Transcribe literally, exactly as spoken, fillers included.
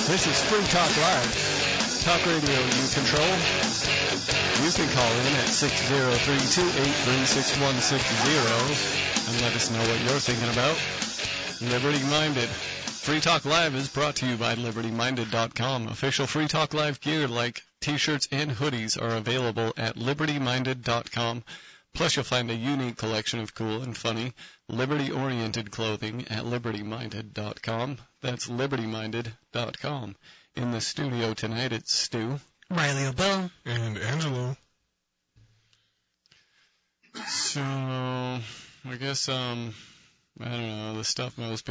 This is Free Talk Live. Talk radio you control. You can call in at six zero three, two eight three, six one six zero and let us know what you're thinking about. Liberty Minded. Free Talk Live is brought to you by Liberty Minded dot com. Official Free Talk Live gear like t-shirts and hoodies are available at Liberty Minded dot com. Plus, you'll find a unique collection of cool and funny, liberty-oriented clothing at Liberty Minded dot com. That's Liberty Minded dot com. In the studio tonight, it's Stu, Riley O'Bell, and Angelo. So, I guess, um, I don't know, the stuff most